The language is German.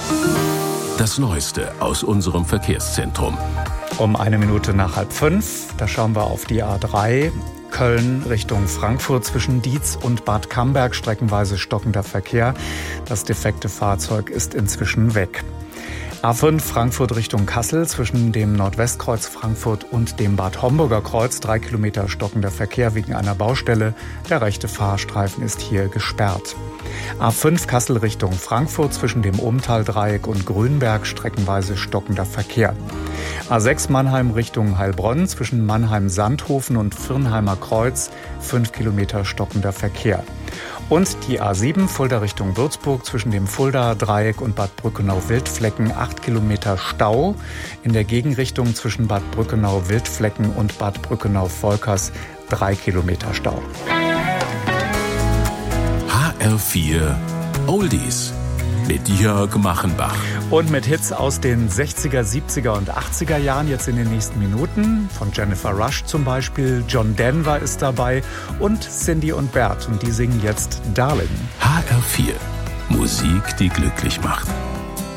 Das Neueste aus unserem Verkehrszentrum. Um 1 Minute nach 4:30, da schauen wir auf die A3. Köln Richtung Frankfurt zwischen Dietz und Bad Camberg streckenweise stockender Verkehr. Das defekte Fahrzeug ist inzwischen weg. A5 Frankfurt Richtung Kassel zwischen dem Nordwestkreuz Frankfurt und dem Bad Homburger Kreuz 3 Kilometer stockender Verkehr wegen einer Baustelle. Der rechte Fahrstreifen ist hier gesperrt. A5 Kassel Richtung Frankfurt zwischen dem Ohlmtal-Dreieck und Grünberg streckenweise stockender Verkehr. A6 Mannheim Richtung Heilbronn zwischen Mannheim-Sandhofen und Firnheimer Kreuz 5 Kilometer stockender Verkehr. Und die A7 Fulda Richtung Würzburg zwischen dem Fulda-Dreieck und Bad Brückenau-Wildflecken 8 Kilometer Stau. In der Gegenrichtung zwischen Bad Brückenau-Wildflecken und Bad Brückenau-Volkers 3 Kilometer Stau. HR4 Oldies mit Jörg Machenbach. Und mit Hits aus den 60er, 70er und 80er Jahren jetzt in den nächsten Minuten. Von Jennifer Rush zum Beispiel. John Denver ist dabei und Cindy und Bert. Und die singen jetzt Darling. HR4 Musik, die glücklich macht.